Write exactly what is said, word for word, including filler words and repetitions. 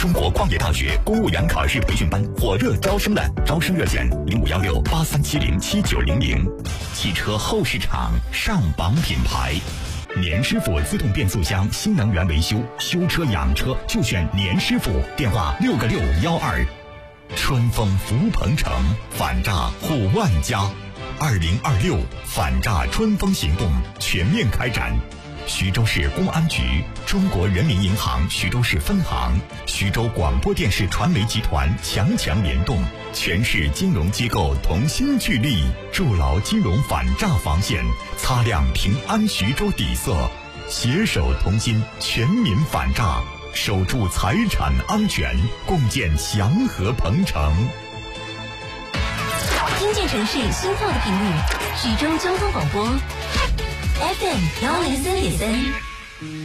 中国矿业大学公务员考试培训班火热招生了，招生热线零五幺六八三七零七九零零。汽车后市场上榜品牌，年师傅自动变速箱新能源维修，修车养车就选年师傅，电话六个六幺二。春风福鹏城，反诈护万家。二零二六反诈春风行动全面开展。徐州市公安局、中国人民银行徐州市分行、徐州广播电视传媒集团强强联动，全市金融机构同心聚力，筑牢金融反诈防线，擦亮平安徐州底色，携手同心，全民反诈，守住财产安全，共建祥和鹏城。 听见城市心跳的频率，徐州交通广播 F M 幺零三点三。